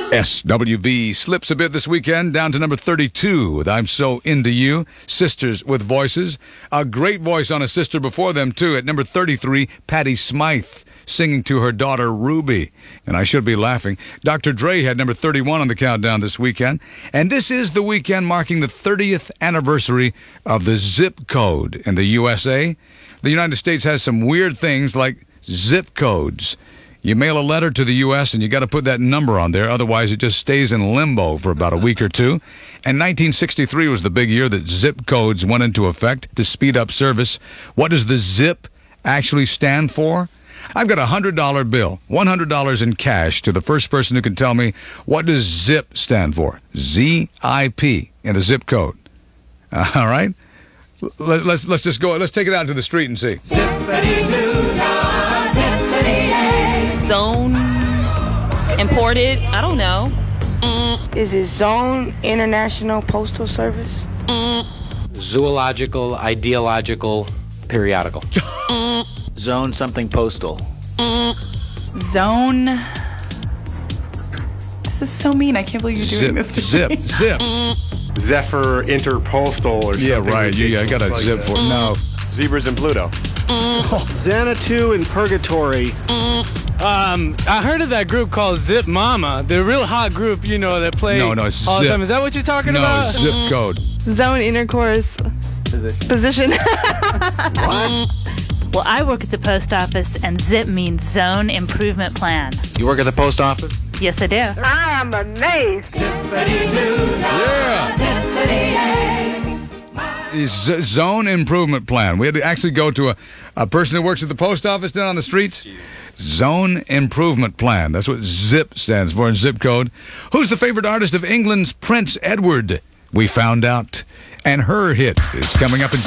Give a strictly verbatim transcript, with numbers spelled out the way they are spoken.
S W V slips a bit this weekend, down to number thirty-two with I'm So Into You, Sisters with Voices. A great voice on a sister before them, too. At number thirty-three, Patti Smythe, singing to her daughter Ruby. And I should be laughing. Doctor Dre had number thirty-one on the countdown this weekend. And this is the weekend marking the thirtieth anniversary of the zip code in the U S A. The United States has some weird things like zip codes. You mail a letter to the U S and you got to put that number on there. Otherwise, it just stays in limbo for about a week or two. And nineteen sixty-three was the big year that zip codes went into effect to speed up service. What does the zip actually stand for? I've got a one hundred dollar bill, one hundred dollars in cash, to the first person who can tell me, what does zip stand for? Z I P in the zip code. Uh, all right? Let, let's let's just go. Let's take it out to the street and see. Zippity-doo-dah, zippity-yay. Zone imported. I don't know. Is it Zone International Postal Service? Zoological, ideological, periodical. Zone something postal. Zone. This is so mean. I can't believe you're doing Zip, this to zip, me. zip. Zephyr Interpostal or something. Yeah, right. You, I got a like zip that. for it. No. Zebras and Pluto. Xanadu in Purgatory. Um, I heard of that group called Zip Mama. They're a real hot group, you know, that play No, no, it's all the zip. time. Is that what you're talking No, about? zip code. Zone Intercourse Position. Well, I work at the post office, and ZIP means Zone Improvement Plan. You work at the post office? Yes, I do. I am amazed. Zippity-doo-dah, zippity-yay. Z- Zone Improvement Plan. We had to actually go to a, a person who works at the post office down on the streets. Zone Improvement Plan. That's what ZIP stands for in zip code. Who's the favorite artist of England's Prince Edward? We found out. And her hit is coming up in